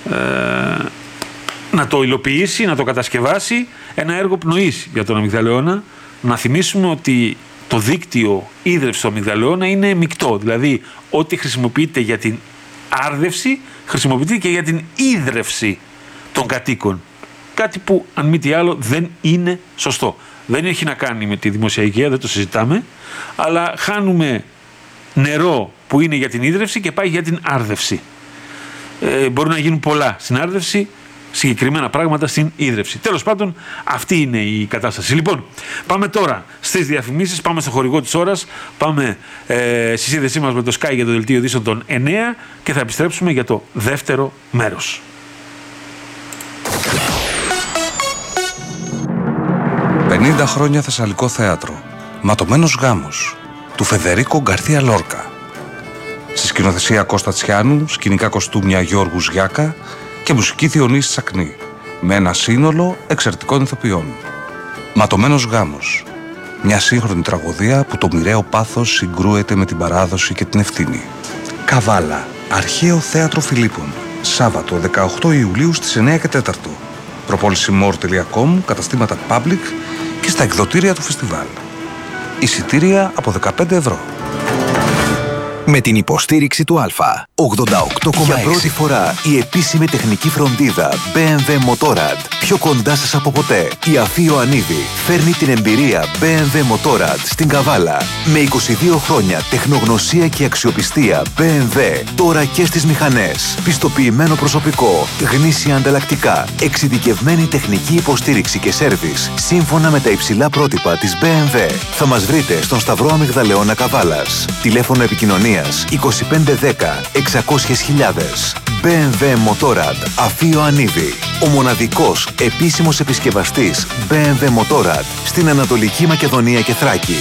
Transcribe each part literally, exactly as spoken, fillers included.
ε, να το υλοποιήσει, να το κατασκευάσει, ένα έργο πνοής για τον αμυγδαλεώνα. Να θυμίσουμε ότι το δίκτυο ίδρυυσης του αμυγδαλεώνα είναι μεικτό, δηλαδή ό,τι χρησιμοποιείται για την άρδευση χρησιμοποιείται και για την ίδρυυση των κατοίκων. Κάτι που, αν μη τι άλλο, δεν είναι σωστό. Δεν έχει να κάνει με τη δημόσια υγεία, δεν το συζητάμε, αλλά χάνουμε νερό που είναι για την ίδρυυση και πάει για την άρδευση. Ε, μπορεί να γίνουν πολλά στην άρδευση, συγκεκριμένα πράγματα στην ίδρυυση. Τέλος πάντων, αυτή είναι η κατάσταση. Λοιπόν, πάμε τώρα στις διαφημίσεις, πάμε στο χορηγό της ώρας, πάμε ε, στη σύνδεσή μας με το Sky για το δελτίο ειδήσεων των εννέα και θα επιστρέψουμε για το δεύτερο μέρος. πενήντα χρόνια Θεσσαλικό θέατρο. Ματωμένος γάμος του Φεδερίκο Γκαρθία Λόρκα. Στη σκηνοθεσία Κώστα Τσιάνου, σκηνικά κοστούμια Γιώργου Γιάκα και μουσική Διονύση Σακνή, με ένα σύνολο εξαιρετικών ηθοποιών. Ματωμένος γάμος. Μια σύγχρονη τραγωδία που το μοιραίο πάθος συγκρούεται με την παράδοση και την ευθύνη. Καβάλα, αρχαίο θέατρο Φιλίππων. Σάββατο δεκαοκτώ Ιουλίου στις εννέα και τέσσερα. Προπόληση μορ τελεία κομ, καταστήματα Public και στα εκδοτήρια του φεστιβάλ. Εισιτήρια από δεκαπέντε ευρώ. Με την υποστήριξη του Α, ογδόντα οκτώ κόμμα έξι. Για πρώτη φορά η επίσημη τεχνική φροντίδα μπι εμ ντάμπλιου Motorrad πιο κοντά σας από ποτέ. Η Αφή Ιωαννίδη φέρνει την εμπειρία μπι εμ ντάμπλιου Motorrad στην Καβάλα. Με είκοσι δύο χρόνια τεχνογνωσία και αξιοπιστία μπι εμ ντάμπλιου, τώρα και στις μηχανές. Πιστοποιημένο προσωπικό, γνήσια ανταλλακτικά, εξειδικευμένη τεχνική υποστήριξη και σέρβις σύμφωνα με τα υψηλά πρότυπα της μπι εμ ντάμπλιου. Θα μας βρείτε στον Σταυρό Αμυγδαλεώνα Καβάλας. Τηλέφωνο επικοινωνίας είκοσι πέντε δέκα εξακόσιες χιλιάδες. μπι εμ ντάμπλιου Motorrad Αφή Ιωαννίδη. Ο μοναδικός επίσημος επισκευαστής μπι εμ ντάμπλιου Motorrad στην Ανατολική Μακεδονία και Θράκη.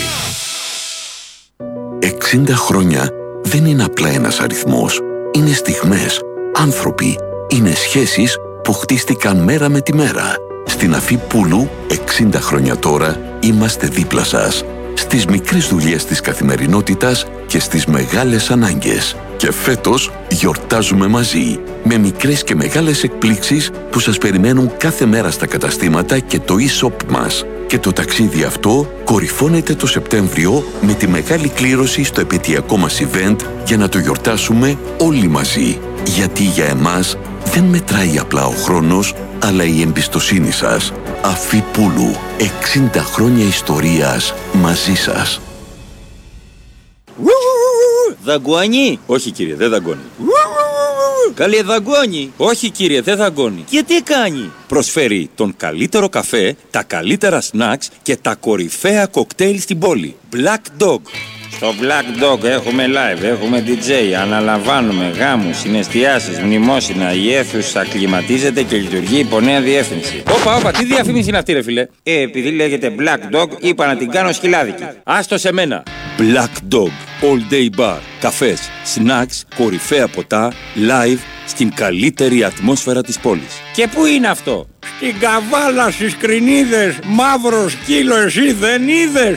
εξήντα χρόνια δεν είναι απλά ένας αριθμός. Είναι στιγμές, άνθρωποι, είναι σχέσεις που χτίστηκαν μέρα με τη μέρα. Στην Αφή Πούλου, εξήντα χρόνια τώρα, είμαστε δίπλα σας. Στις μικρές δουλειές της καθημερινότητας και στις μεγάλες ανάγκες. Και φέτος γιορτάζουμε μαζί, με μικρές και μεγάλες εκπλήξεις που σας περιμένουν κάθε μέρα στα καταστήματα και το e-shop μας. Και το ταξίδι αυτό κορυφώνεται το Σεπτέμβριο με τη μεγάλη κλήρωση στο επαιτειακό μας event για να το γιορτάσουμε όλοι μαζί. Γιατί για εμάς δεν μετράει απλά ο χρόνος, αλλά η εμπιστοσύνη σας. Αφή Πούλου, εξήντα χρόνια ιστορίας μαζί σας. Δαγκώνει? Όχι κύριε, δεν δαγκώνει. Καλέ, δαγκώνει? Όχι κύριε, δεν δαγκώνει. Και τι κάνει? Προσφέρει τον καλύτερο καφέ, τα καλύτερα snacks και τα κορυφαία κοκτέιλ στην πόλη. Black Dog. Στο Black Dog έχουμε live, έχουμε ντι τζέι, αναλαμβάνουμε γάμους, συναισθιάσεις, μνημόσυνα, η αίθουσα κλιματίζεται και λειτουργεί υπό νέα διεύθυνση. Όπα, όπα, τι διαφήμιση είναι αυτή ρε φίλε? Ε, επειδή λέγεται Black Dog, είπα να την κάνω σκυλάδικη. Άστο σε μένα. Black Dog, all day bar, καφές, snacks, κορυφαία ποτά, live, στην καλύτερη ατμόσφαιρα της πόλης. Και πού είναι αυτό? Στην Καβάλα, στις Κρινίδες, μαύρο σκύλο εσύ δεν είδες?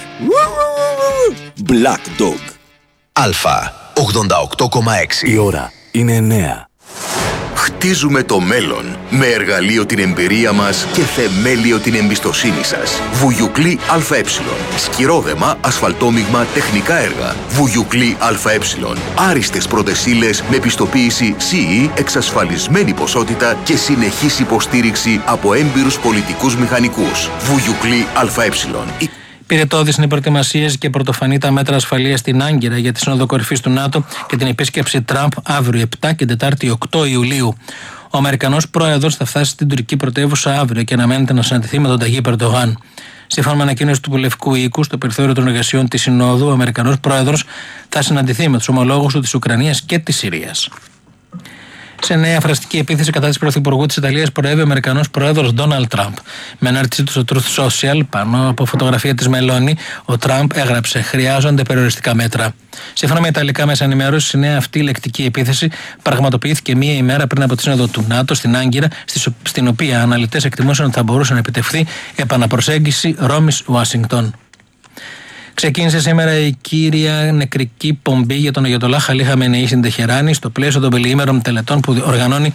Black Dog. Α, ογδόντα οκτώ κόμμα έξι. Η ώρα είναι εννέα. Χτίζουμε το μέλλον με εργαλείο την εμπειρία μας και θεμέλιο την εμπιστοσύνη σας. Βουγιουκλή ΑΕ. Σκυρόδεμα, ασφαλτόμιγμα, τεχνικά έργα. Βουγιουκλή ΑΕ. Άριστες πρώτες ύλες με πιστοποίηση σι ι, εξασφαλισμένη ποσότητα και συνεχής υποστήριξη από έμπειρους πολιτικούς μηχανικούς. Βουγιουκλή ΑΕ. Πυρετώδεις είναι οι προετοιμασίες και πρωτοφανή τα μέτρα ασφαλείας στην Άγκυρα για τη Σύνοδο Κορυφής του ΝΑΤΟ και την επίσκεψη Τραμπ αύριο επτά και Τετάρτη οκτώ Ιουλίου. Ο Αμερικανός πρόεδρος θα φτάσει στην τουρκική πρωτεύουσα αύριο και αναμένεται να συναντηθεί με τον Ταγίπ Ερντογάν. Σύμφωνα με ανακοίνωση του Λευκού Οίκου, στο περιθώριο των εργασιών της Συνόδου, ο Αμερικανός πρόεδρος θα συναντηθεί με τους ομολόγους του της Ουκρανίας και της Συρίας. Σε νέα φραστική επίθεση κατά της Πρωθυπουργού της Ιταλίας προέβη ο Αμερικανός πρόεδρος Ντόναλντ Τραμπ. Με ανάρτησή του στο Truth Social, πάνω από φωτογραφία της Μελώνη, ο Τραμπ έγραψε: «Χρειάζονται περιοριστικά μέτρα». Σύμφωνα με ιταλικά μέσα ενημέρωση, η νέα αυτή λεκτική επίθεση πραγματοποιήθηκε μία ημέρα πριν από τη Σύνοδο του ΝΑΤΟ στην Άγκυρα, στην οποία αναλυτές εκτιμούσαν ότι θα μπορούσε να επιτευχθεί επαναπροσέγγιση Ρώμης-Ουάσιγκτον. Ξεκίνησε σήμερα η κύρια νεκρική πομπή για τον Αγιατολάχ Αλή Χαμενεή στην Τεχεράνη, στο πλαίσιο των πελιήμερων τελετών που οργανώνει